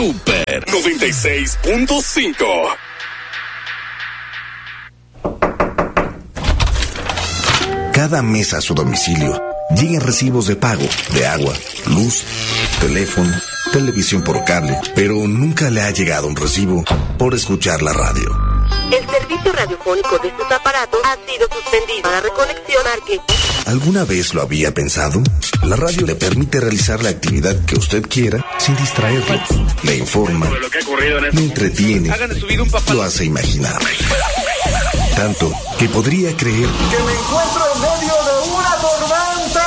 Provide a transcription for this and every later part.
Super 96.5. Cada mes a su domicilio llegan recibos de pago de agua, luz, teléfono, televisión por cable, pero nunca le ha llegado un recibo por escuchar la radio. El servicio radiofónico de sus aparatos ha sido suspendido. Para reconexión, marque. ¿Alguna vez lo había pensado? La radio le permite realizar la actividad que usted quiera sin distraerlo. Le informa, le entretiene, lo hace imaginar. Tanto que podría creer que me encuentro en medio de una tormenta.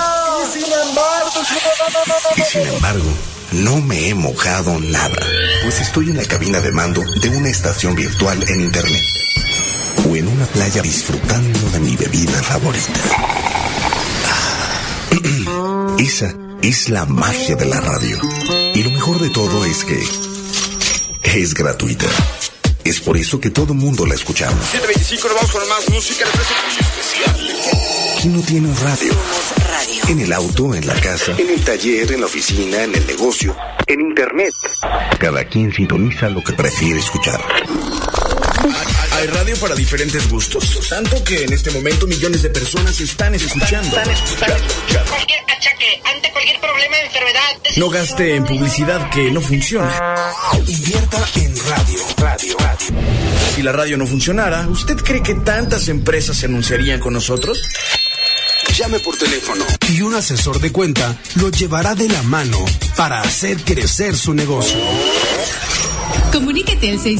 Y sin embargo, no me he mojado nada, pues estoy en la cabina de mando de una estación virtual en internet o en una playa disfrutando de mi bebida favorita. Esa es la magia de la radio. Y lo mejor de todo es que es gratuita. Es por eso que todo mundo la escuchamos. 7:25, nos vamos con más música. Especial. ¿Quién no tiene un radio? En el auto, en la casa, en el taller, en la oficina, en el negocio, en internet. Cada quien sintoniza lo que prefiere escuchar. Hay radio para diferentes gustos, tanto que en este momento millones de personas están escuchando. Cualquier achaque, ante cualquier problema o enfermedad. No gaste en publicidad que no funciona. Invierta en radio. Si la radio no funcionara, ¿usted cree que tantas empresas se anunciarían con nosotros? Llame por teléfono y un asesor de cuenta lo llevará de la mano para hacer crecer su negocio. Comuníquete al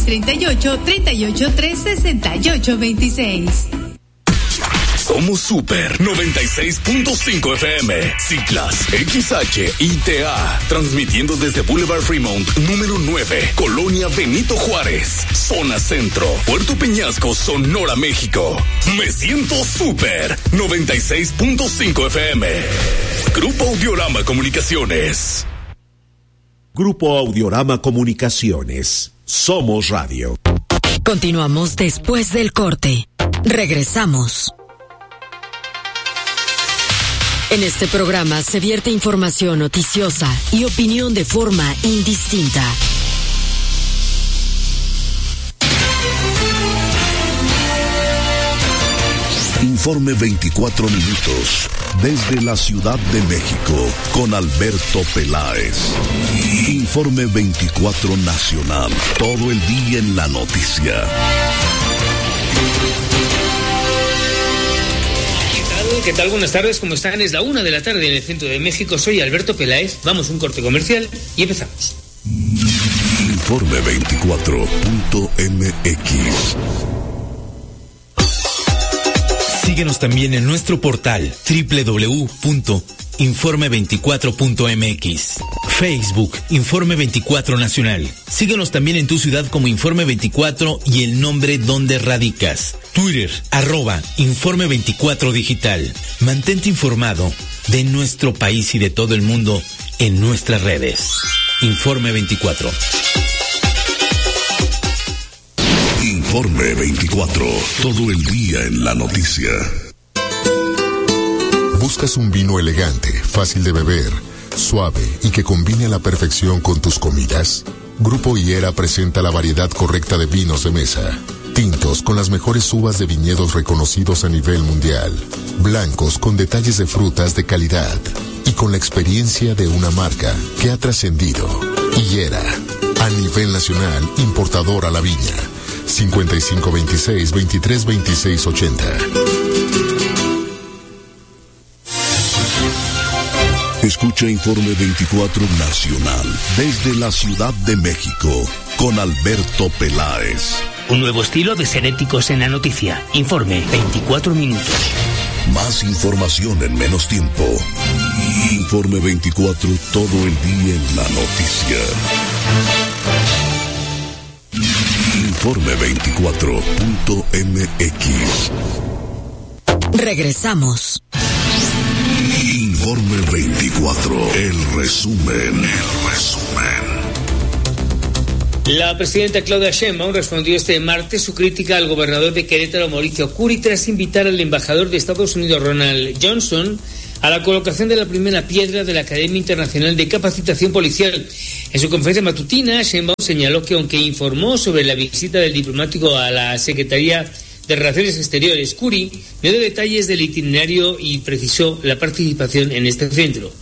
638-368-26. Somos Super 96.5 FM, Ciclas, XHITA, transmitiendo desde Boulevard Fremont, número 9, Colonia Benito Juárez, Zona Centro, Puerto Peñasco, Sonora, México. Me siento Super 96.5 FM. Grupo Audiorama Comunicaciones. Grupo Audiorama Comunicaciones. Somos Radio. Continuamos después del corte. Regresamos. En este programa se vierte información noticiosa y opinión de forma indistinta. Informe 24 minutos desde la Ciudad de México con Alberto Peláez. Informe 24 nacional, todo el día en la noticia. ¿Qué tal? Buenas tardes, ¿cómo están? Es la 1 de la tarde en el centro de México. Soy Alberto Peláez. Vamos a un corte comercial y empezamos. Informe 24.mx. Síguenos también en nuestro portal www.informe24.mx. Facebook, Informe 24 Nacional. Síguenos también en tu ciudad como Informe 24 y el nombre donde radicas. Twitter, @Informe 24 Digital. Mantente informado de nuestro país y de todo el mundo en nuestras redes. Informe 24. Informe 24, todo el día en la noticia. ¿Buscas un vino elegante, fácil de beber, suave y que combine a la perfección con tus comidas? Grupo Higuera presenta la variedad correcta de vinos de mesa. Tintos con las mejores uvas de viñedos reconocidos a nivel mundial. Blancos con detalles de frutas de calidad. Y con la experiencia de una marca que ha trascendido. Higuera, a nivel nacional, importador a la viña. 5526-232680. Escucha Informe 24 Nacional desde la Ciudad de México con Alberto Peláez. Un nuevo estilo de ser éticos en la noticia. Informe 24 minutos. Más información en menos tiempo. Informe 24, todo el día en la noticia. Informe 24.mx. Regresamos. Informe 24, el resumen. La presidenta Claudia Sheinbaum respondió este martes su crítica al gobernador de Querétaro, Mauricio Curi, tras invitar al embajador de Estados Unidos, Ronald Johnson, a la colocación de la primera piedra de la Academia Internacional de Capacitación Policial. En su conferencia matutina, Sheinbaum señaló que aunque informó sobre la visita del diplomático a la Secretaría de Relaciones Exteriores, Curi no dio detalles del itinerario y precisó la participación en este centro.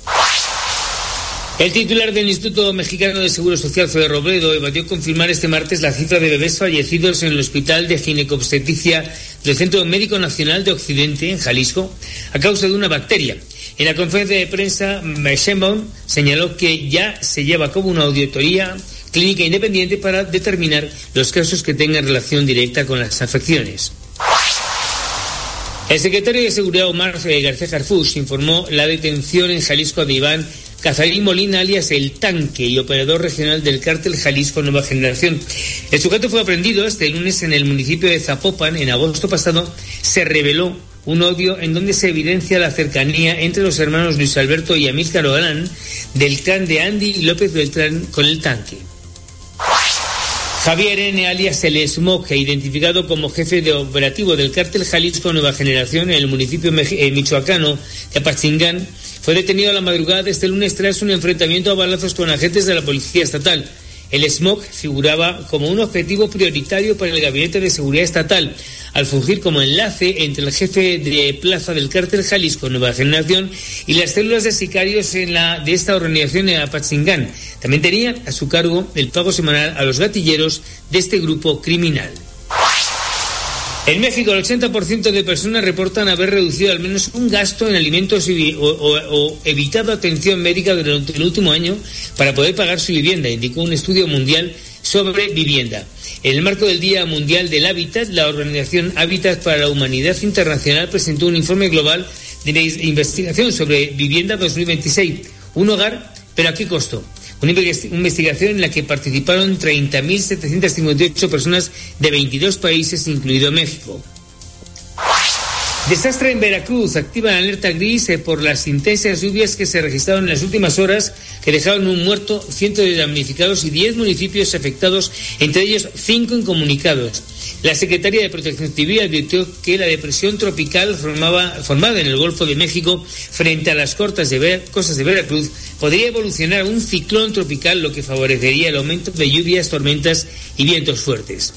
El titular del Instituto Mexicano de Seguro Social, Fede Robledo, evadió confirmar este martes la cifra de bebés fallecidos en el Hospital de Ginecobstetricia del Centro Médico Nacional de Occidente, en Jalisco, a causa de una bacteria. En la conferencia de prensa, Sheinbaum señaló que ya se lleva a cabo una auditoría clínica independiente para determinar los casos que tengan relación directa con las afecciones. El secretario de Seguridad, Omar García Harfuch, informó la detención en Jalisco de Iván Cazarín Molina, alias El Tanque, y operador regional del cártel Jalisco Nueva Generación. El sujeto fue aprendido este lunes en el municipio de Zapopan. En agosto pasado se reveló un audio en donde se evidencia la cercanía entre los hermanos Luis Alberto y Amílcar Galán del clan de Andy López Beltrán con El Tanque. Javier N., alias El Smoke, identificado como jefe de operativo del cártel Jalisco Nueva Generación en el municipio michoacano de Apatzingán, fue detenido a la madrugada de este lunes tras un enfrentamiento a balazos con agentes de la Policía Estatal. El Smoke figuraba como un objetivo prioritario para el Gabinete de Seguridad Estatal, al fungir como enlace entre el jefe de plaza del cártel Jalisco Nueva Generación y las células de sicarios de esta organización en Apatzingán. También tenía a su cargo el pago semanal a los gatilleros de este grupo criminal. En México, el 80% de personas reportan haber reducido al menos un gasto en alimentos o evitado atención médica durante el último año para poder pagar su vivienda, indicó un estudio mundial sobre vivienda. En el marco del Día Mundial del Hábitat, la organización Hábitat para la Humanidad Internacional presentó un informe global de investigación sobre vivienda 2026. Un hogar, pero ¿a qué costo? Una investigación en la que participaron 30.758 personas de 22 países, incluido México. Desastre en Veracruz. Activa la alerta gris por las intensas lluvias que se registraron en las últimas horas, que dejaron un muerto, cientos de damnificados y 10 municipios afectados, entre ellos 5 incomunicados. La Secretaría de Protección Civil advirtió que la depresión tropical formada en el Golfo de México frente a las costas de Veracruz podría evolucionar a un ciclón tropical, lo que favorecería el aumento de lluvias, tormentas y vientos fuertes.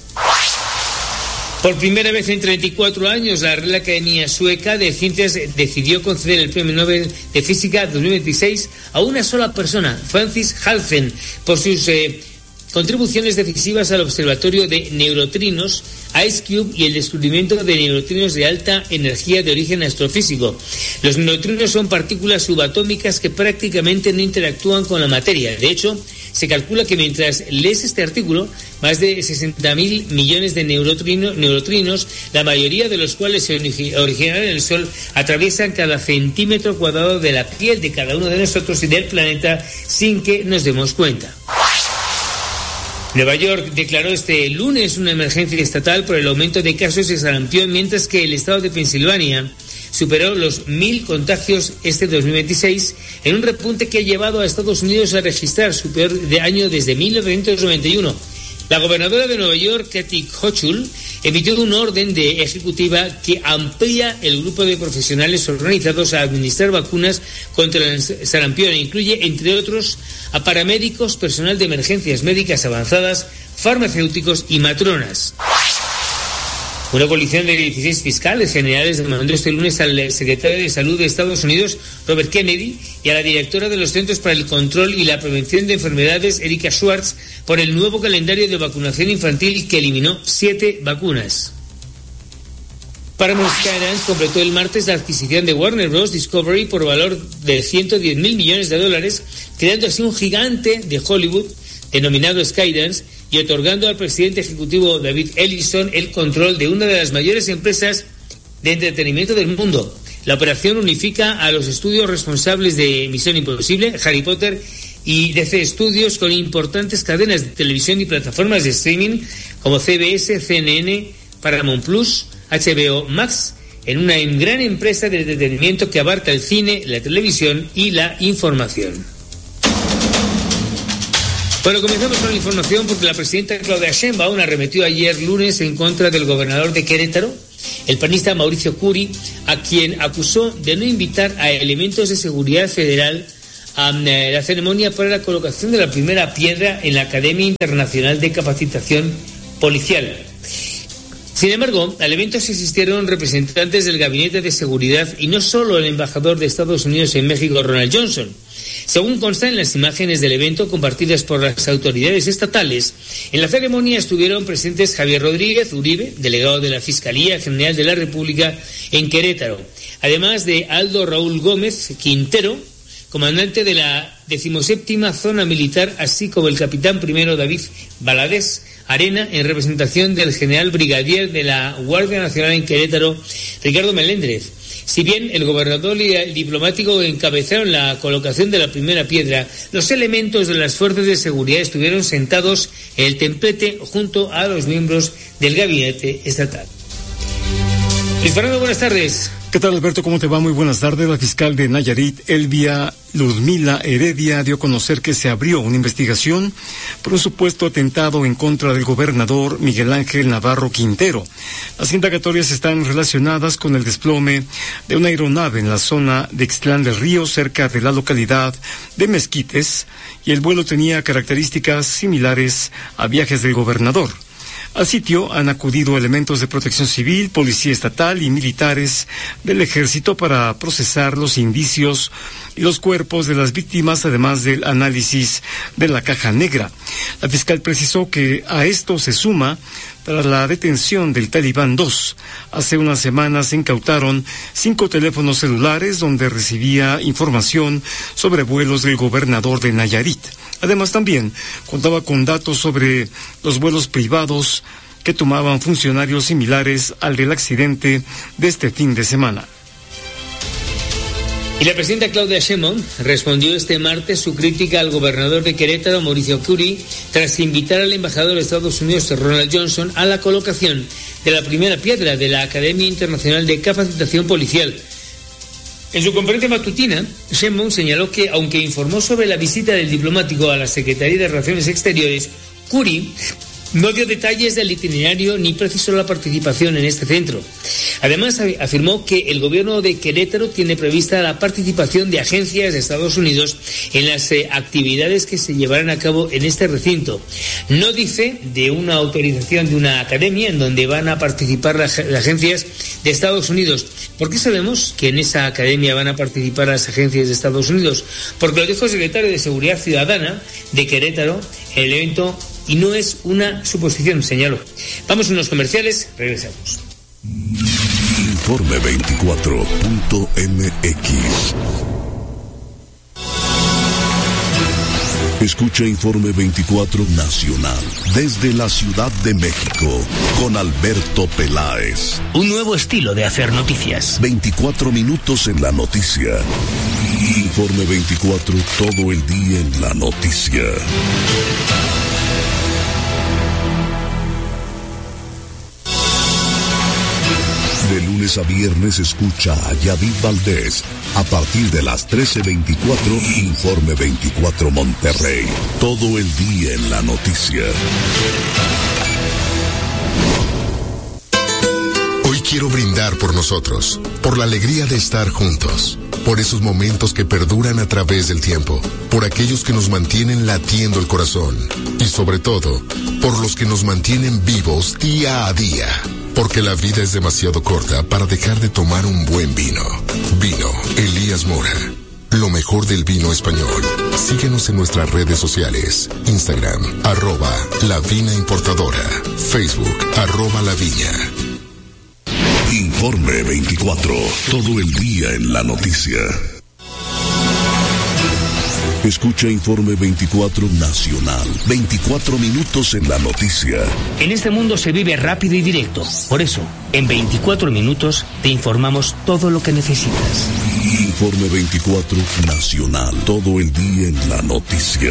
Por primera vez en 34 años, la Real Academia Sueca de Ciencias decidió conceder el Premio Nobel de Física 2026 a una sola persona, Francis Halfen, por sus contribuciones decisivas al Observatorio de Neutrinos, IceCube, y el descubrimiento de neutrinos de alta energía de origen astrofísico. Los neutrinos son partículas subatómicas que prácticamente no interactúan con la materia. De hecho, se calcula que mientras lees este artículo, más de 60.000 millones de neutrinos, la mayoría de los cuales se originan en el Sol, atraviesan cada centímetro cuadrado de la piel de cada uno de nosotros y del planeta sin que nos demos cuenta. Nueva York declaró este lunes una emergencia estatal por el aumento de casos de sarampión, mientras que el estado de Pensilvania superó los 1.000 contagios este 2026, en un repunte que ha llevado a Estados Unidos a registrar su peor año desde 1991. La gobernadora de Nueva York, Kathy Hochul, emitió una orden ejecutiva que amplía el grupo de profesionales organizados a administrar vacunas contra el sarampión e incluye, entre otros, a paramédicos, personal de emergencias médicas avanzadas, farmacéuticos y matronas. Una coalición de 16 fiscales generales demandó este lunes al secretario de Salud de Estados Unidos, Robert Kennedy, y a la directora de los Centros para el Control y la Prevención de Enfermedades, Erika Schwartz, por el nuevo calendario de vacunación infantil que eliminó 7 vacunas. Paramount Skydance completó el martes la adquisición de Warner Bros. Discovery por valor de $110 mil millones, creando así un gigante de Hollywood denominado Skydance, y otorgando al presidente ejecutivo David Ellison el control de una de las mayores empresas de entretenimiento del mundo. La operación unifica a los estudios responsables de Misión Imposible, Harry Potter y DC Studios con importantes cadenas de televisión y plataformas de streaming como CBS, CNN, Paramount Plus, HBO Max, en una gran empresa de entretenimiento que abarca el cine, la televisión y la información. Bueno, comenzamos con la información porque la presidenta Claudia Sheinbaum arremetió ayer lunes en contra del gobernador de Querétaro, el panista Mauricio Curi, a quien acusó de no invitar a elementos de seguridad federal a la ceremonia para la colocación de la primera piedra en la Academia Internacional de Capacitación Policial. Sin embargo, al evento se asistieron representantes del Gabinete de Seguridad y no solo el embajador de Estados Unidos en México, Ronald Johnson. Según consta en las imágenes del evento compartidas por las autoridades estatales, en la ceremonia estuvieron presentes Javier Rodríguez Uribe, delegado de la Fiscalía General de la República en Querétaro, además de Aldo Raúl Gómez Quintero, comandante de la 17ª Zona Militar, así como el capitán primero David Valadez Arena, en representación del general brigadier de la Guardia Nacional en Querétaro, Ricardo Meléndez. Si bien el gobernador y el diplomático encabezaron la colocación de la primera piedra, los elementos de las fuerzas de seguridad estuvieron sentados en el templete junto a los miembros del gabinete estatal. Luis Fernando, buenas tardes. ¿Qué tal, Alberto? ¿Cómo te va? Muy buenas tardes. La fiscal de Nayarit, Elvia Ludmila Heredia, dio a conocer que se abrió una investigación por un supuesto atentado en contra del gobernador Miguel Ángel Navarro Quintero. Las indagatorias están relacionadas con el desplome de una aeronave en la zona de Ixtlán del Río, cerca de la localidad de Mezquites, y el vuelo tenía características similares a viajes del gobernador. Al sitio han acudido elementos de protección civil, policía estatal y militares del ejército para procesar los indicios y los cuerpos de las víctimas, además del análisis de la caja negra. La fiscal precisó que a esto se suma, tras la detención del Talibán 2, hace unas semanas se incautaron 5 teléfonos celulares donde recibía información sobre vuelos del gobernador de Nayarit. Además, también contaba con datos sobre los vuelos privados que tomaban funcionarios similares al del accidente de este fin de semana. Y la presidenta Claudia Sheinbaum respondió este martes su crítica al gobernador de Querétaro, Mauricio Curi, tras invitar al embajador de Estados Unidos, Ronald Johnson, a la colocación de la primera piedra de la Academia Internacional de Capacitación Policial. En su conferencia matutina, Sheinbaum señaló que, aunque informó sobre la visita del diplomático a la Secretaría de Relaciones Exteriores, Curi no dio detalles del itinerario ni precisó la participación en este centro. Además, afirmó que el gobierno de Querétaro tiene prevista la participación de agencias de Estados Unidos en las actividades que se llevarán a cabo en este recinto. No dice de una autorización de una academia en donde van a participar las agencias de Estados Unidos. ¿Por qué sabemos que en esa academia van a participar las agencias de Estados Unidos? Porque lo dijo el secretario de Seguridad Ciudadana de Querétaro en el evento, y no es una suposición, señaló. Vamos a unos comerciales, regresamos. Informe 24.mx. Escucha Informe 24 Nacional desde la Ciudad de México con Alberto Peláez. Un nuevo estilo de hacer noticias. 24 minutos en la noticia. Informe 24, todo el día en la noticia. De lunes a viernes escucha a Yadid Valdés a partir de las 13:24, Informe 24 Monterrey. Todo el día en la noticia. Hoy quiero brindar por nosotros, por la alegría de estar juntos, por esos momentos que perduran a través del tiempo, por aquellos que nos mantienen latiendo el corazón y sobre todo, por los que nos mantienen vivos día a día. Porque la vida es demasiado corta para dejar de tomar un buen vino. Vino Elías Mora. Lo mejor del vino español. Síguenos en nuestras redes sociales. Instagram, @lavinaimportadora. Facebook, @laviña. Informe 24. Todo el día en la noticia. Escucha Informe 24 Nacional. 24 minutos en la noticia. En este mundo se vive rápido y directo. Por eso, en 24 minutos te informamos todo lo que necesitas. Informe 24 Nacional. Todo el día en la noticia.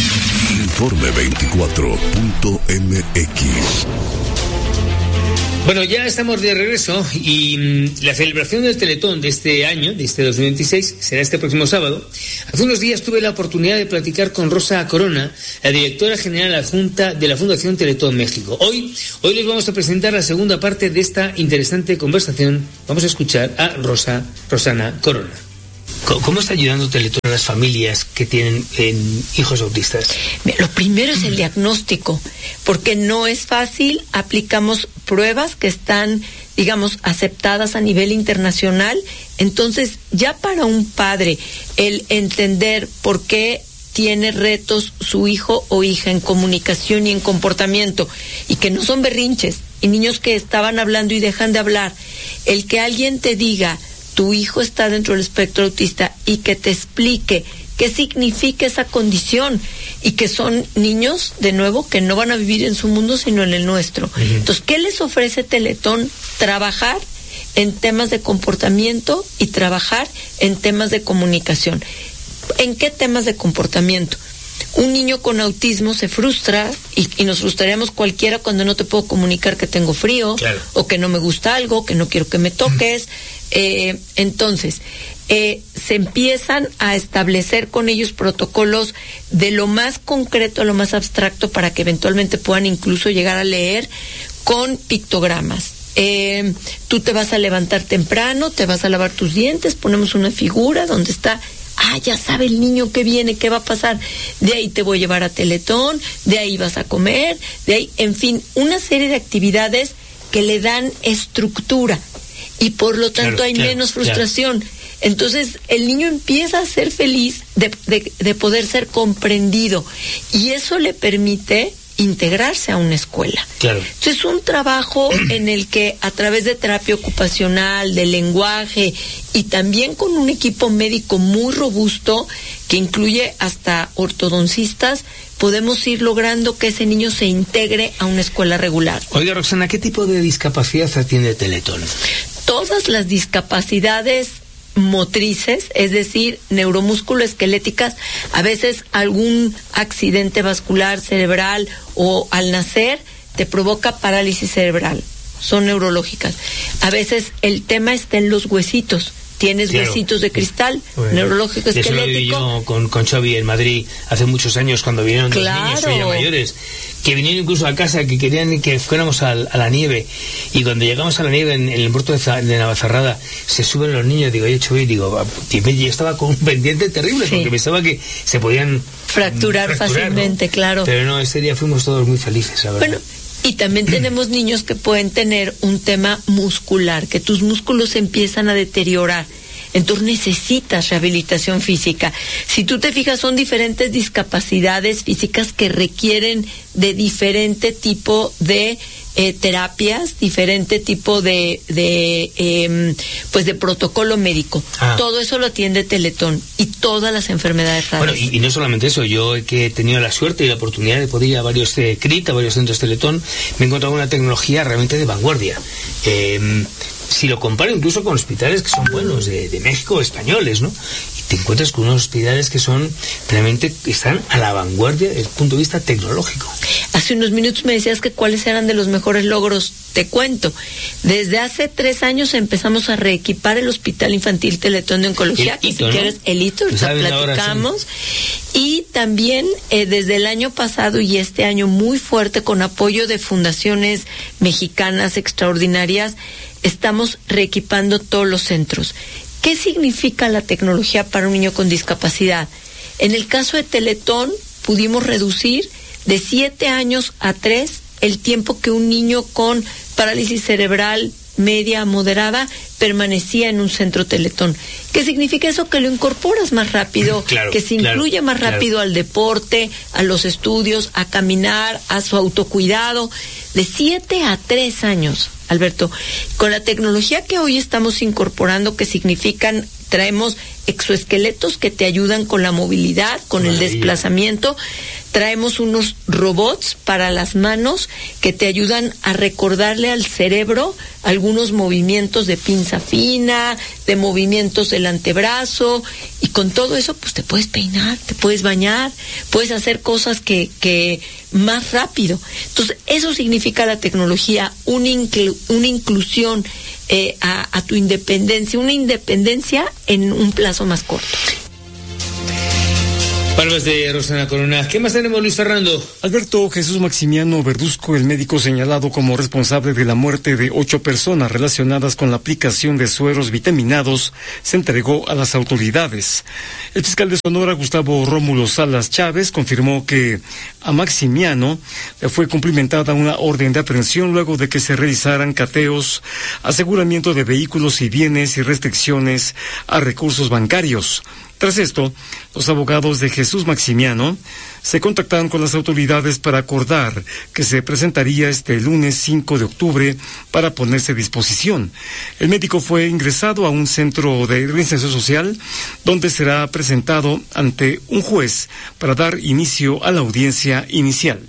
Informe 24.mx. Bueno, ya estamos de regreso y la celebración del Teletón de este año, de este 2026, será este próximo sábado. Hace unos días tuve la oportunidad de platicar con Rosa Corona, la directora general adjunta de la Fundación Teletón México. Hoy les vamos a presentar la segunda parte de esta interesante conversación. Vamos a escuchar a Rosana Corona. ¿Cómo está ayudando Teletón a las familias que tienen hijos autistas? Lo primero es el diagnóstico, porque no es fácil. Aplicamos pruebas que están, digamos, aceptadas a nivel internacional. Entonces, ya para un padre, el entender por qué tiene retos su hijo o hija en comunicación y en comportamiento, y que no son berrinches, y niños que estaban hablando y dejan de hablar, el que alguien te diga tu hijo está dentro del espectro autista y que te explique qué significa esa condición y que son niños, de nuevo, que no van a vivir en su mundo sino en el nuestro. Uh-huh. Entonces, ¿qué les ofrece Teletón? Trabajar en temas de comportamiento y trabajar en temas de comunicación. ¿En qué temas de comportamiento? Un niño con autismo se frustra y nos frustraríamos cualquiera cuando no te puedo comunicar que tengo frío, claro, o que no me gusta algo, que no quiero que me toques. Entonces, se empiezan a establecer con ellos protocolos de lo más concreto a lo más abstracto para que eventualmente puedan incluso llegar a leer con pictogramas. Tú te vas a levantar temprano, te vas a lavar tus dientes, ponemos una figura donde está... ya sabe el niño qué viene, qué va a pasar. De ahí te voy a llevar a Teletón, de ahí vas a comer, de ahí, en fin, una serie de actividades que le dan estructura y por lo tanto hay menos frustración. Claro. Entonces el niño empieza a ser feliz de poder ser comprendido y eso le permite integrarse a una escuela. Claro. Entonces es un trabajo en el que a través de terapia ocupacional, de lenguaje y también con un equipo médico muy robusto que incluye hasta ortodoncistas, podemos ir logrando que ese niño se integre a una escuela regular. Oiga, Roxana, ¿qué tipo de discapacidad atiende Teletón? Todas las discapacidades motrices, es decir, neuromusculoesqueléticas, a veces algún accidente vascular cerebral o al nacer te provoca parálisis cerebral, son neurológicas. A veces el tema está en los huesitos. Tienes huesitos de cristal, neurológico esquelético. Eso lo viví yo con Xavi en Madrid hace muchos años cuando vinieron dos niños ya mayores, que vinieron incluso a casa, que querían que fuéramos a la nieve. Y cuando llegamos a la nieve en el puerto de Navacerrada, se suben los niños, digo, Xavi, yo estaba con un pendiente terrible, porque pensaba que se podían fracturar fácilmente, ¿no? Claro. Pero no, ese día fuimos todos muy felices, la verdad. Bueno, y también tenemos niños que pueden tener un tema muscular, que tus músculos se empiezan a deteriorar. Entonces necesitas rehabilitación física. Si tú te fijas, son diferentes discapacidades físicas que requieren de diferente tipo de terapias, diferente tipo de protocolo médico. Todo eso lo atiende Teletón y todas las enfermedades raras. Bueno, y no solamente eso, yo que he tenido la suerte y la oportunidad de poder ir a varios CRIT, a varios centros Teletón, me he encontrado una tecnología realmente de vanguardia. Si lo comparo incluso con hospitales que son buenos de México, españoles, ¿no? Y te encuentras con unos hospitales que son realmente, están a la vanguardia desde el punto de vista tecnológico. Hace unos minutos me decías que cuáles eran de los mejores logros. Te cuento, desde hace 3 años empezamos a reequipar el Hospital Infantil Teletón de Oncología, que si quieres, el hito, ya platicamos. Y también desde el año pasado y este año muy fuerte, con apoyo de fundaciones mexicanas extraordinarias, estamos reequipando todos los centros. ¿Qué significa la tecnología para un niño con discapacidad? En el caso de Teletón, pudimos reducir de 7 años a 3 el tiempo que un niño con parálisis cerebral media moderada permanecía en un centro Teletón. ¿Qué significa eso? Que lo incorporas más rápido, que se incluye más rápido al deporte, a los estudios, a caminar, a su autocuidado. De 7 a 3 años, Alberto, con la tecnología que hoy estamos incorporando, que significan Traemos exoesqueletos que te ayudan con la movilidad, con el desplazamiento. Traemos unos robots para las manos que te ayudan a recordarle al cerebro algunos movimientos de pinza fina, de movimientos del antebrazo, y con todo eso pues te puedes peinar, te puedes bañar, puedes hacer cosas que más rápido. Entonces eso significa la tecnología, una inclusión a tu independencia, una independencia en un plazo más corto. Palmas de Rosana Corona. ¿Qué más tenemos, Luis Fernando? Alberto Jesús Maximiano Verduzco, el médico señalado como responsable de la muerte de 8 personas relacionadas con la aplicación de sueros vitaminados, se entregó a las autoridades. El fiscal de Sonora, Gustavo Rómulo Salas Chávez, confirmó que a Maximiano le fue cumplimentada una orden de aprehensión luego de que se realizaran cateos, aseguramiento de vehículos y bienes y restricciones a recursos bancarios. Tras esto, los abogados de Jesús Maximiano se contactaron con las autoridades para acordar que se presentaría este lunes 5 de octubre para ponerse a disposición. El médico fue ingresado a un centro de reinserción social donde será presentado ante un juez para dar inicio a la audiencia inicial.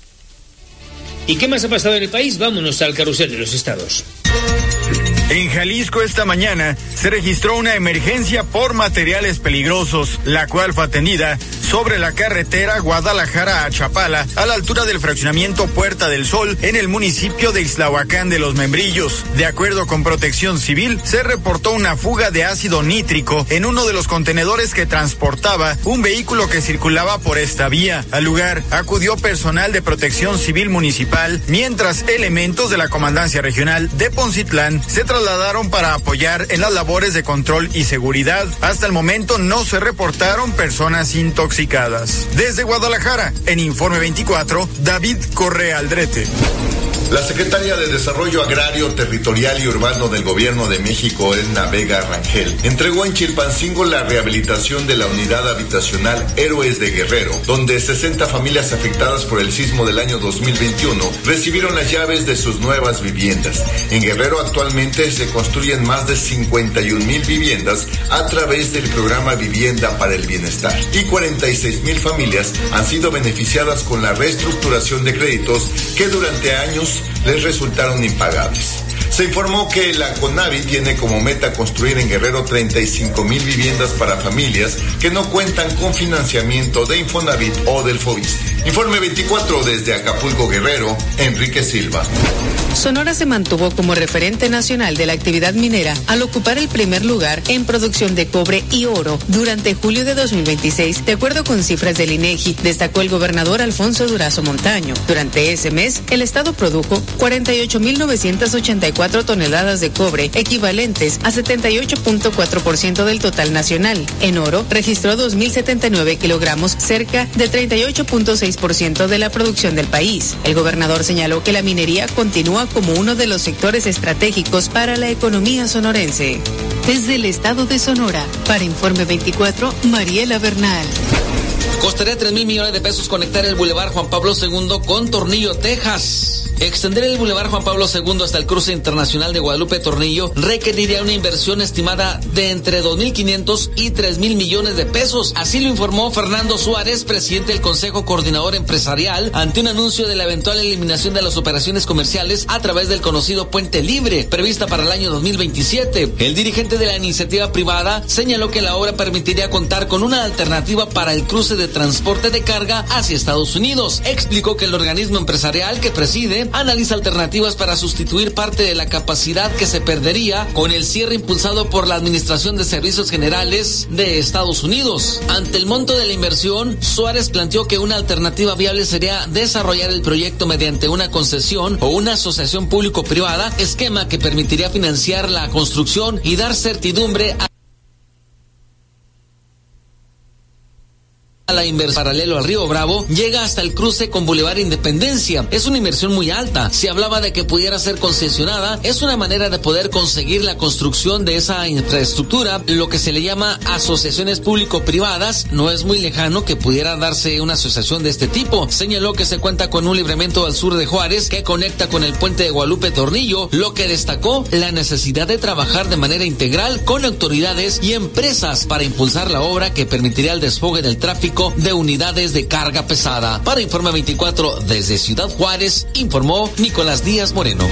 ¿Y qué más ha pasado en el país? Vámonos al carrusel de los estados. En Jalisco esta mañana se registró una emergencia por materiales peligrosos, la cual fue atendida sobre la carretera Guadalajara a Chapala, a la altura del fraccionamiento Puerta del Sol, en el municipio de Ixtlahuacán de los Membrillos. De acuerdo con Protección Civil, se reportó una fuga de ácido nítrico en uno de los contenedores que transportaba un vehículo que circulaba por esta vía. Al lugar acudió personal de Protección Civil municipal, mientras elementos de la Comandancia Regional de Poncitlán se trasladaron para apoyar en las labores de control y seguridad. Hasta el momento no se reportaron personas intoxicadas. Desde Guadalajara, en Informe 24, David Correa Aldrete. La secretaria de Desarrollo Agrario, Territorial y Urbano del Gobierno de México, Edna Vega Rangel, entregó en Chilpancingo la rehabilitación de la unidad habitacional Héroes de Guerrero, donde 60 familias afectadas por el sismo del año 2021 recibieron las llaves de sus nuevas viviendas. En Guerrero actualmente se construyen más de 51,000 viviendas a través del programa Vivienda para el Bienestar, y 46,000 familias han sido beneficiadas con la reestructuración de créditos que durante años les resultaron impagables. Se informó que la CONAVI tiene como meta construir en Guerrero 35,000 viviendas para familias que no cuentan con financiamiento de Infonavit o del FOBISTE. Informe 24 desde Acapulco, Guerrero, Enrique Silva. Sonora se mantuvo como referente nacional de la actividad minera al ocupar el primer lugar en producción de cobre y oro durante julio de 2026, de acuerdo con cifras del INEGI, destacó el gobernador Alfonso Durazo Montaño. Durante ese mes, el estado produjo 48,984 toneladas de cobre, equivalentes a 78.4% del total nacional. En oro, registró 2,079 kilogramos, cerca de 38.6% de la producción del país. El gobernador señaló que la minería continúa como uno de los sectores estratégicos para la economía sonorense. Desde el estado de Sonora, para Informe 24, Mariela Bernal. Costaría 3,000 millones de pesos conectar el Boulevard Juan Pablo II con Tornillo, Texas. Extender el Boulevard Juan Pablo II hasta el cruce internacional de Guadalupe Tornillo requeriría una inversión estimada de entre 2,500 y 3,000 millones de pesos. Así lo informó Fernando Suárez, presidente del Consejo Coordinador Empresarial, ante un anuncio de la eventual eliminación de las operaciones comerciales a través del conocido Puente Libre, prevista para el año 2027. El dirigente de la iniciativa privada señaló que la obra permitiría contar con una alternativa para el cruce de transporte de carga hacia Estados Unidos. Explicó que el organismo empresarial que preside analiza alternativas para sustituir parte de la capacidad que se perdería con el cierre impulsado por la Administración de Servicios Generales de Estados Unidos. Ante el monto de la inversión, Suárez planteó que una alternativa viable sería desarrollar el proyecto mediante una concesión o una asociación público-privada, esquema que permitiría financiar la construcción y dar certidumbre a La inversión paralelo al Río Bravo llega hasta el cruce con Boulevard Independencia. Es una inversión muy alta. Se hablaba de que pudiera ser concesionada. Es una manera de poder conseguir la construcción de esa infraestructura, lo que se le llama asociaciones público-privadas. No es muy lejano que pudiera darse una asociación de este tipo. Señaló que se cuenta con un libramiento al sur de Juárez que conecta con el puente de Guadalupe Tornillo, lo que destacó la necesidad de trabajar de manera integral con autoridades y empresas para impulsar la obra que permitiría el desfogue del tráfico de unidades de carga pesada. Para Informe 24 desde Ciudad Juárez, informó Nicolás Díaz Moreno.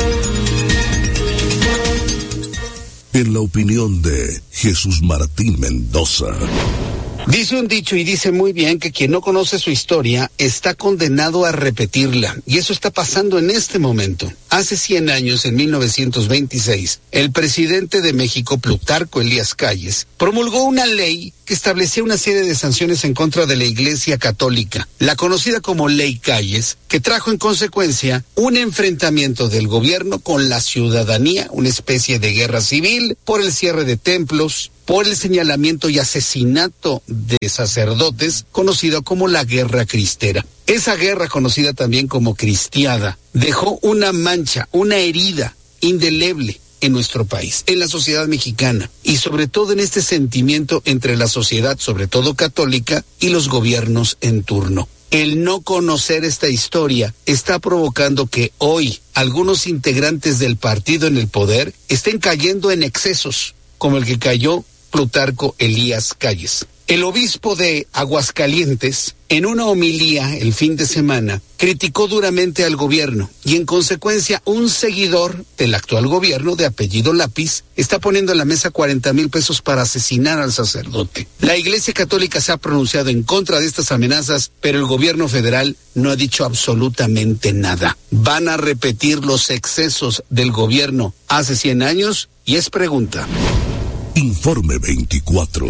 En la opinión de Jesús Martín Mendoza. Dice un dicho y dice muy bien que quien no conoce su historia está condenado a repetirla. Y eso está pasando en este momento. Hace 100 años, en 1926, el presidente de México, Plutarco Elías Calles, promulgó una ley que establecía una serie de sanciones en contra de la Iglesia Católica, la conocida como Ley Calles, que trajo en consecuencia un enfrentamiento del gobierno con la ciudadanía, una especie de guerra civil por el cierre de templos, por el señalamiento y asesinato de sacerdotes, conocido como la Guerra Cristera. Esa guerra, conocida también como Cristiada, dejó una mancha, una herida indeleble en nuestro país, en la sociedad mexicana, y sobre todo en este sentimiento entre la sociedad, sobre todo católica, y los gobiernos en turno. El no conocer esta historia está provocando que hoy algunos integrantes del partido en el poder estén cayendo en excesos, como el que cayó Plutarco Elías Calles. El obispo de Aguascalientes, en una homilía el fin de semana, criticó duramente al gobierno y en consecuencia un seguidor del actual gobierno de apellido Lápiz está poniendo en la mesa 40,000 pesos para asesinar al sacerdote. La Iglesia Católica se ha pronunciado en contra de estas amenazas, pero el gobierno federal no ha dicho absolutamente nada. ¿Van a repetir los excesos del gobierno hace 100 años? Y es pregunta. Informe 24.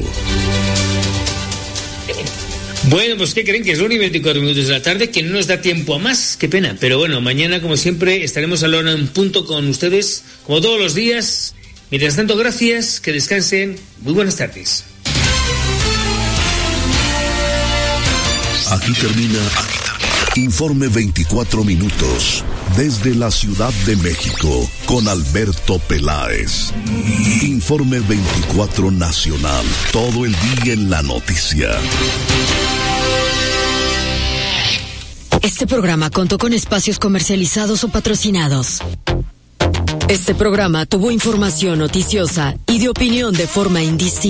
Bueno, pues ¿qué creen? Que son 24 minutos de la tarde, que no nos da tiempo a más, qué pena. Pero bueno, mañana, como siempre, estaremos a la hora en punto con ustedes, como todos los días. Mientras tanto, gracias, que descansen, muy buenas tardes. Aquí termina Informe 24 minutos, desde la Ciudad de México, con Alberto Peláez. Informe 24 nacional, todo el día en la noticia. Este programa contó con espacios comercializados o patrocinados. Este programa tuvo información noticiosa y de opinión de forma indistinta.